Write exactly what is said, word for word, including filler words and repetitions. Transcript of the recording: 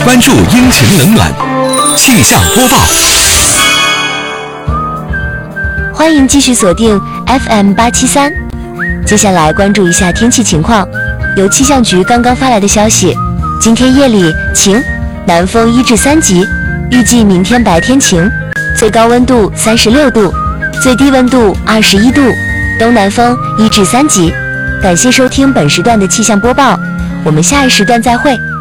关注阴晴冷暖，气象播报。 欢迎继续锁定 F M 八七三。接下来关注一下天气情况。由气象局刚刚发来的消息，今天夜里晴，南风一至三级，预计明天白天晴，最高温度三十六度，最低温度二十一度，东南风一至三级。感谢收听本时段的气象播报，我们下一时段再会。